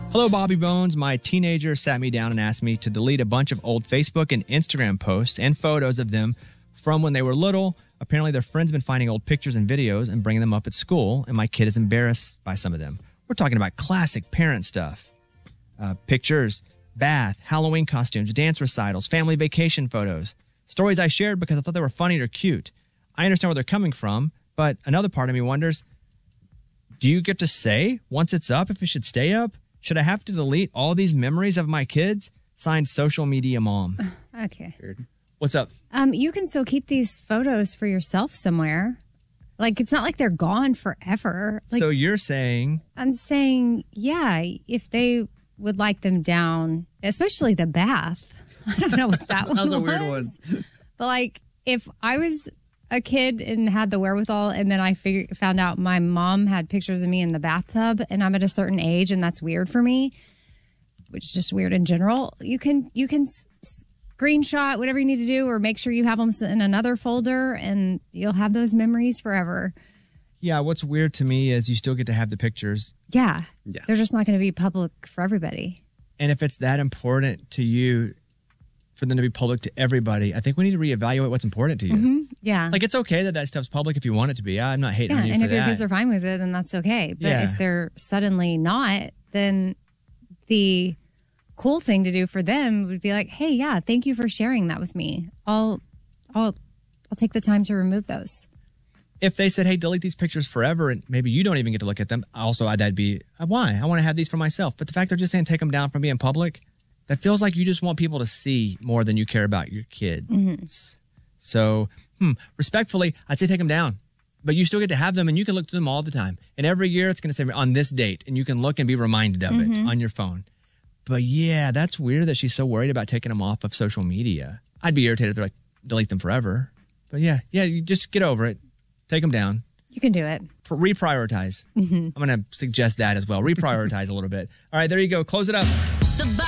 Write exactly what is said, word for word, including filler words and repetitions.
Hello, Bobby Bones. My teenager sat me down and asked me to delete a bunch of old Facebook and Instagram posts and photos of them from when they were little. Apparently, their friends have been finding old pictures and videos and bringing them up at school, and my kid is embarrassed by some of them. We're talking about classic parent stuff. Uh, pictures, bath, Halloween costumes, dance recitals, family vacation photos. Stories I shared because I thought they were funny or cute. I understand where they're coming from, but another part of me wonders, do you get to say once it's up if it should stay up? Should I have to delete all these memories of my kids? Signed, Social Media Mom. Okay. Weird. What's up? Um, you can still keep these photos for yourself somewhere. Like, it's not like they're gone forever. Like, so you're saying... I'm saying, yeah, if they would like them down, especially the bath. I don't know what that, that was. That was a weird one. But, like, if I was a kid and had the wherewithal, and then I figured, found out my mom had pictures of me in the bathtub, and I'm at a certain age, and that's weird for me, which is just weird in general. You can you can s- screenshot whatever you need to do, or make sure you have them in another folder, and you'll have those memories forever. Yeah, what's weird to me is you still get to have the pictures. Yeah, yeah. They're just not going to be public for everybody. And if it's that important to you for them to be public to everybody, I think we need to reevaluate what's important to you. Mm-hmm. Yeah. Like, it's okay that that stuff's public if you want it to be. I'm not hating yeah, on you and for if that. your kids are fine with it, then that's okay. But Yeah. if they're suddenly not, then the cool thing to do for them would be like, hey, yeah, thank you for sharing that with me. I'll, I'll, I'll take the time to remove those. If they said, hey, delete these pictures forever, and maybe you don't even get to look at them, also, that'd be, uh, why? I want to have these for myself. But the fact they're just saying take them down from being public, that feels like you just want people to see more than you care about your kids. Mm-hmm. So, hmm, respectfully, I'd say take them down. But you still get to have them, and you can look to them all the time. And every year it's going to say on this date, and you can look and be reminded of Mm-hmm. it on your phone. But yeah, that's weird that she's so worried about taking them off of social media. I'd be irritated if they're like, delete them forever. But yeah, yeah, you just get over it. Take them down. You can do it. Reprioritize. Mm-hmm. I'm going to suggest that as well. Reprioritize a little bit. All right, there you go. Close it up. The